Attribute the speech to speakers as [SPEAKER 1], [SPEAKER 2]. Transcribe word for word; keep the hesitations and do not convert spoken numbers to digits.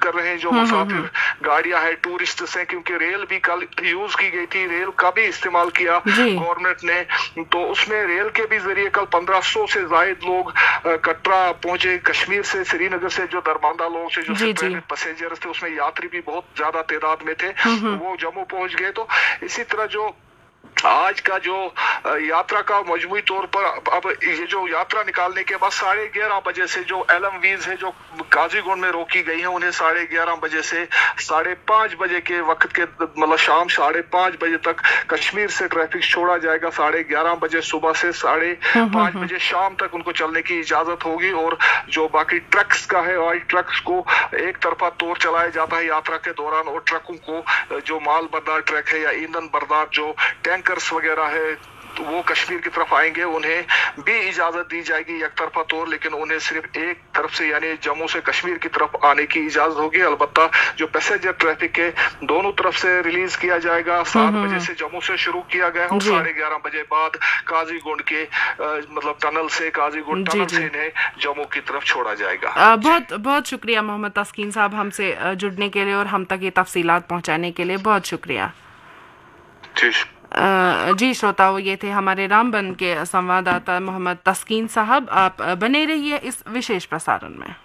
[SPEAKER 1] کر رہے ہیں جو مسافر گاڑیاں ہیں ٹورسٹ سے، کیونکہ ریل بھی کل یوز کی گئی تھی، ریل کا بھی استعمال کیا گورنمنٹ نے، تو اس میں ریل کے بھی ذریعے کل پندرہ سو سے زائد لوگ کٹرا پہنچے، کشمیر سے سری نگر سے جو درباندہ لوگ سے جو پیسنجرز تھے، اس میں یاتری بھی بہت زیادہ تعداد میں تھے، وہ جموں پہنچ گئے۔ تو اسی طرح جو آج کا جو یاترا کا مجموعی طور پر اب یہ جو یاترا نکالنے کے بعد ساڑھے گیارہ بجے سے جو ایل ایم ویز ہے جو قاضی گنڈ میں روکی گئی ہیں، انہیں ساڑھے گیارہ بجے سے ساڑھے پانچ بجے کے وقت کے مطلب شام ساڑھے پانچ بجے تک کشمیر سے ٹریفک چھوڑا جائے گا۔ ساڑھے گیارہ بجے صبح سے ساڑھے پانچ بجے شام تک ان کو چلنے کی اجازت ہوگی، اور جو باقی ٹرکس کا ہے آج ٹرکس کو ایک طرفہ طور چلایا جاتا ہے یاترا کے دوران، اور ٹرکوں کو جو مال بردار ٹرک ہے یا ایندھن بردار جو ٹینکرز وغیرہ ہے وہ کشمیر کی طرف آئیں گے، انہیں بھی اجازت دی جائے گی یک طرفہ طور، لیکن انہیں صرف ایک طرف سے یعنی جموں سے کشمیر کی طرف آنے کی اجازت ہوگی۔ البتہ جو پیسنجر ٹریفک کے دونوں طرف سے ریلیز کیا جائے گا، سات بجے سے جموں سے شروع کیا گیا ہے، ساڑھے گیارہ بجے بعد قاضی گنڈ کے مطلب ٹنل سے قاضی گنڈ ٹنل سے انہیں جموں کی طرف چھوڑا جائے گا۔
[SPEAKER 2] بہت بہت شکریہ محمد تسکین صاحب ہم سے جڑنے کے لیے اور ہم تک یہ تفصیلات پہنچانے کے لیے، بہت شکریہ۔ جی شروتاؤ، یہ تھے ہمارے رام بن کے سنواداتا محمد تسکین صاحب۔ آپ بنے رہیے اس وشیش پرسارن میں۔